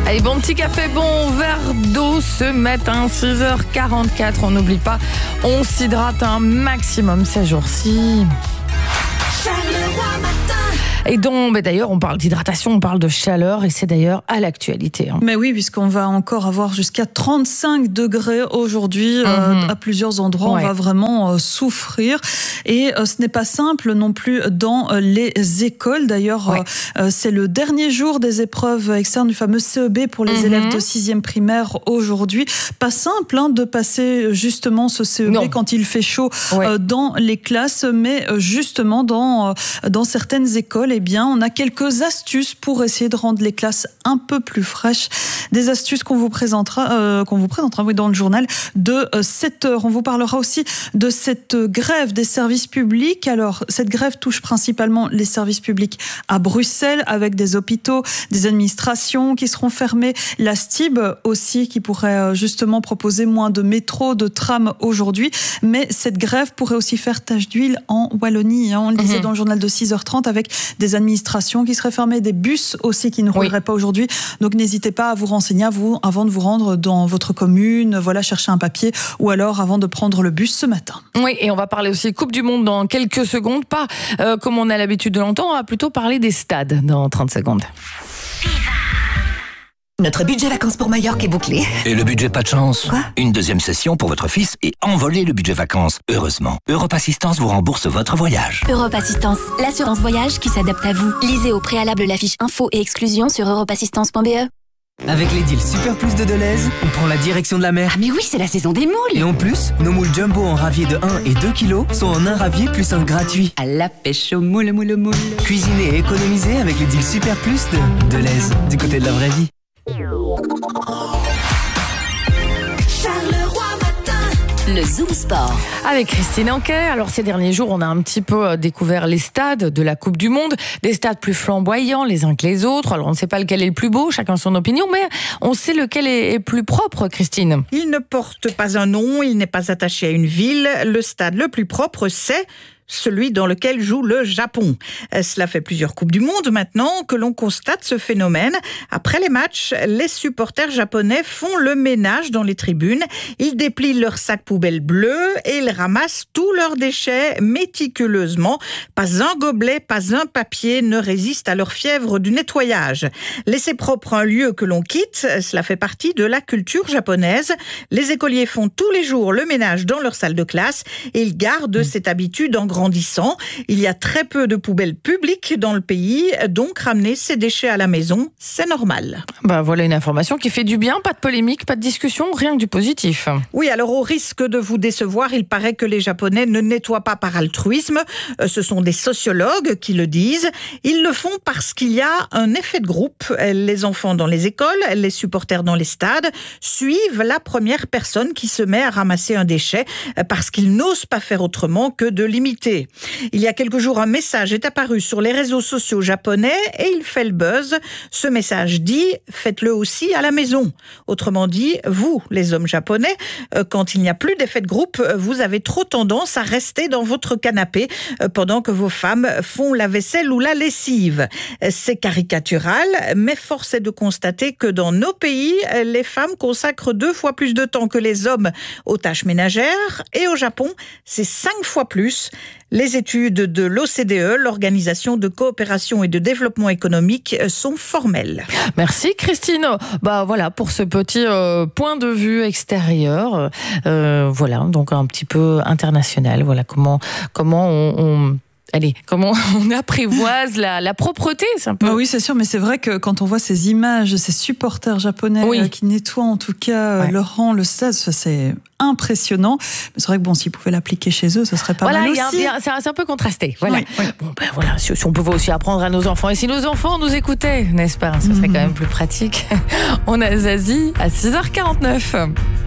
Allez, bon petit café, bon verre d'eau ce matin, 6h44. On n'oublie pas, on s'hydrate un maximum ces jours-ci. Et donc, d'ailleurs, on parle d'hydratation, on parle de chaleur, et c'est d'ailleurs à l'actualité. Mais oui, puisqu'on va encore avoir jusqu'à 35 degrés aujourd'hui à plusieurs endroits. Ouais. On va vraiment souffrir. Et ce n'est pas simple non plus dans les écoles. D'ailleurs, c'est le dernier jour des épreuves externes du fameux CEB pour les élèves de 6e primaire aujourd'hui. Pas simple de passer justement ce CEB quand il fait chaud dans les classes, mais justement dans certaines écoles, eh bien, on a quelques astuces pour essayer de rendre les classes un peu plus fraîches. Des astuces qu'on vous présentera dans le journal de 7h. On vous parlera aussi de cette grève des services publics. Alors, cette grève touche principalement les services publics à Bruxelles, avec des hôpitaux, des administrations qui seront fermées. La STIB aussi, qui pourrait justement proposer moins de métro, de tram aujourd'hui. Mais cette grève pourrait aussi faire tache d'huile en Wallonie. On le disait dans le journal de 6h30, avec des administrations qui seraient fermées, des bus aussi qui ne rouleraient pas aujourd'hui. Donc n'hésitez pas à vous renseigner avant de vous rendre dans votre commune, chercher un papier, ou alors avant de prendre le bus ce matin. Oui, et on va parler aussi Coupe du Monde dans quelques secondes, pas comme on a l'habitude de l'entendre, on va plutôt parler des stades dans 30 secondes. Notre budget vacances pour Majorque est bouclé. Et le budget pas de chance? Quoi? Une deuxième session pour votre fils et envoler le budget vacances. Heureusement, Europe Assistance vous rembourse votre voyage. Europe Assistance, l'assurance voyage qui s'adapte à vous. Lisez au préalable la fiche info et exclusion sur europeassistance.be. Avec les deals Super Plus de Deleuze, on prend la direction de la mer. Ah mais oui, c'est la saison des moules. Et en plus, nos moules jumbo en ravier de 1 et 2 kilos sont en un ravier plus un gratuit. À la pêche aux moules. Cuisiner et économiser avec les deals Super Plus de Deleuze, du côté de la vraie vie. Le Zoom Sport. Avec Christine Anquet. Alors ces derniers jours, on a un petit peu découvert les stades de la Coupe du Monde, des stades plus flamboyants les uns que les autres. Alors on ne sait pas lequel est le plus beau, chacun son opinion, mais on sait lequel est plus propre, Christine. Il ne porte pas un nom, il n'est pas attaché à une ville. Le stade le plus propre, c'est celui dans lequel joue le Japon. Cela fait plusieurs Coupes du Monde maintenant que l'on constate ce phénomène. Après les matchs, les supporters japonais font le ménage dans les tribunes. Ils déplient leurs sacs poubelles bleus et ils ramassent tous leurs déchets méticuleusement. Pas un gobelet, pas un papier ne résiste à leur fièvre du nettoyage. Laisser propre un lieu que l'on quitte, cela fait partie de la culture japonaise. Les écoliers font tous les jours le ménage dans leur salle de classe et ils gardent cette habitude en grandissant. Il y a très peu de poubelles publiques dans le pays, donc ramener ses déchets à la maison, c'est normal. Voilà une information qui fait du bien, pas de polémique, pas de discussion, rien que du positif. Oui, alors au risque de vous décevoir, il paraît que les Japonais ne nettoient pas par altruisme. Ce sont des sociologues qui le disent. Ils le font parce qu'il y a un effet de groupe. Les enfants dans les écoles, les supporters dans les stades suivent la première personne qui se met à ramasser un déchet parce qu'ils n'osent pas faire autrement que de l'imiter. Il y a quelques jours, un message est apparu sur les réseaux sociaux japonais et il fait le buzz. Ce message dit « Faites-le aussi à la maison ». Autrement dit, vous, les hommes japonais, quand il n'y a plus d'effet de groupe, vous avez trop tendance à rester dans votre canapé pendant que vos femmes font la vaisselle ou la lessive. C'est caricatural, mais force est de constater que dans nos pays, les femmes consacrent 2 fois plus de temps que les hommes aux tâches ménagères et au Japon, c'est 5 fois plus. Les études de l'OCDE, l'Organisation de coopération et de développement économique, sont formelles. Merci Christine. Voilà pour ce petit point de vue extérieur. Donc un petit peu international. Voilà comment on apprivoise la propreté, c'est un peu. Oui, c'est sûr, mais c'est vrai que quand on voit ces images, ces supporters japonais qui nettoient en tout cas leur rang, le stade, c'est impressionnant. Mais c'est vrai que s'ils pouvaient l'appliquer chez eux, ça serait pas mal aussi. C'est un peu contrasté. Voilà. Si on pouvait aussi apprendre à nos enfants, et si nos enfants nous écoutaient, n'est-ce pas? Ce serait quand même plus pratique. On a Zazie à 6h49.